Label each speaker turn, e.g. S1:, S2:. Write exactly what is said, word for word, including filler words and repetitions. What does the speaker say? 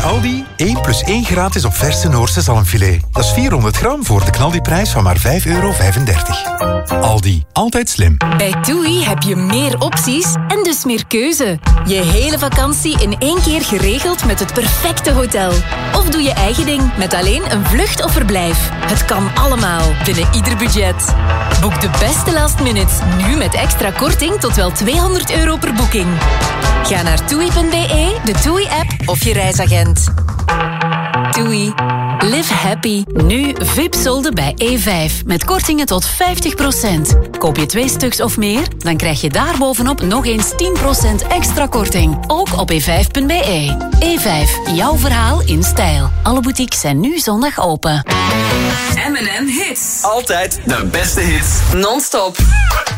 S1: Aldi, één plus één gratis op verse Noorse zalmfilet. Dat is vierhonderd gram voor de knaldiprijs van maar vijf euro vijfendertig. Aldi, altijd slim.
S2: Bij TUI heb je meer opties en dus meer keuze. Je hele vakantie in één keer geregeld met het perfecte hotel. Of doe je eigen ding met alleen een vlucht of verblijf. Het kan allemaal, binnen ieder budget. Boek de beste last minutes, nu met extra korting tot wel tweehonderd euro per boeking. Ga naar toei punt be, de TUI-app of je reisagent. TUI. Live happy. Nu V I P-solden bij E vijf. Met kortingen tot vijftig procent. Koop je twee stuks of meer, dan krijg je daarbovenop nog eens tien procent extra korting. Ook op e vijf punt be. E vijf, jouw verhaal in stijl. Alle boutiques zijn nu zondag open.
S3: M en M Hits. Altijd de beste hits. Non-stop.